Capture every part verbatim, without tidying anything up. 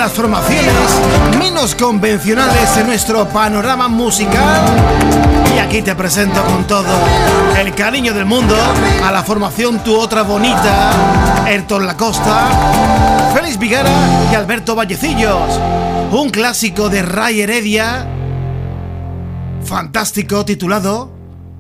las formaciones menos convencionales en nuestro panorama musical. Y aquí te presento con todo el cariño del mundo a la formación Tu Otra Bonita, Ayrton Lacosta, Félix Vigara y Alberto Vallecillos. Un clásico de Ray Heredia, fantástico, titulado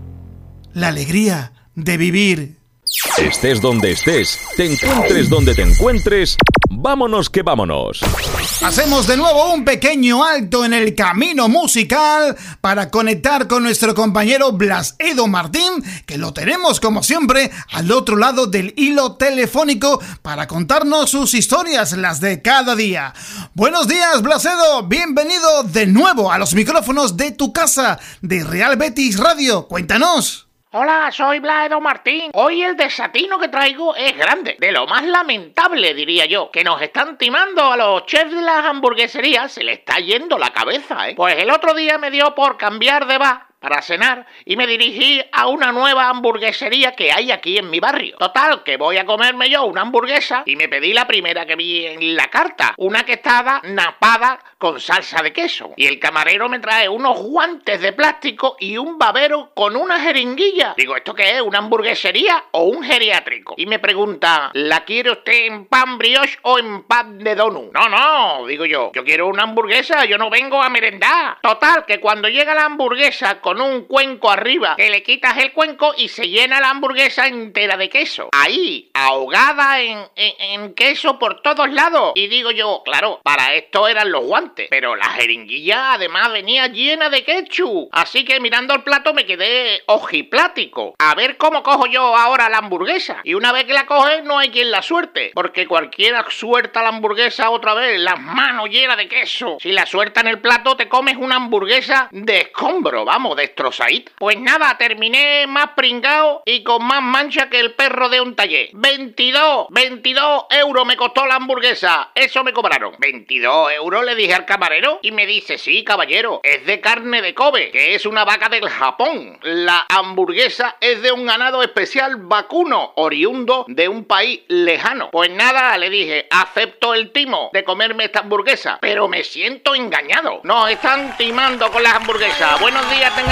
La alegría de vivir. Estés donde estés, te encuentres donde te encuentres, vámonos que vámonos. Hacemos de nuevo un pequeño alto en el camino musical para conectar con nuestro compañero Blas Edo Martín, que lo tenemos como siempre al otro lado del hilo telefónico para contarnos sus historias, las de cada día. Buenos días, Blas Edo, bienvenido de nuevo a los micrófonos de tu casa de Real Betis Radio. Cuéntanos. Hola, soy Blas Edo Martín. Hoy el desatino que traigo es grande, de lo más lamentable, diría yo, que nos están timando a los chefs de las hamburgueserías, se les está yendo la cabeza, ¿eh? Pues el otro día me dio por cambiar de bar para cenar y me dirigí a una nueva hamburguesería que hay aquí en mi barrio. Total, que voy a comerme yo una hamburguesa y me pedí la primera que vi en la carta, una que estaba napada con salsa de queso. Y el camarero me trae unos guantes de plástico y un babero con una jeringuilla. Digo, ¿esto qué es? ¿Una hamburguesería o un geriátrico? Y me pregunta, ¿la quiere usted en pan brioche o en pan de donut? No, no, digo yo, yo quiero una hamburguesa, yo no vengo a merendar. Total, que cuando llega la hamburguesa con un cuenco arriba, que le quitas el cuenco y se llena la hamburguesa entera de queso. Ahí, ahogada en, en, en queso por todos lados. Y digo yo, claro, para esto eran los guantes. Pero la jeringuilla además venía llena de ketchup. Así que mirando el plato me quedé ojiplático. A ver cómo cojo yo ahora la hamburguesa. Y una vez que la coges no hay quien la suelte. Porque cualquiera suelta la hamburguesa otra vez, las manos llenas de queso. Si la suelta en el plato te comes una hamburguesa de escombro, vamos, destrozadita. Pues nada, terminé más pringao y con más mancha que el perro de un taller. veintidós, veintidós euros me costó la hamburguesa. Eso me cobraron. veintidós euros le dije al camarero y me dice, sí, caballero, es de carne de Kobe, que es una vaca del Japón. La hamburguesa es de un ganado especial vacuno, oriundo de un país lejano. Pues nada, le dije, acepto el timo de comerme esta hamburguesa, pero me siento engañado. Nos están timando con las hamburguesas. Buenos días, tengan